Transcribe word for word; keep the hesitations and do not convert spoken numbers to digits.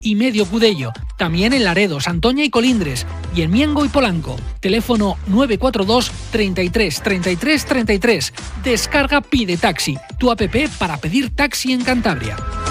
y medio Cudello. También en Laredo, Santoña y Colindres. Y en Miengo y Polanco. Teléfono nueve cuatro dos, treinta y tres, treinta y tres, treinta y tres. Descarga Pide Taxi, tu app para pedir taxi en Cantabria.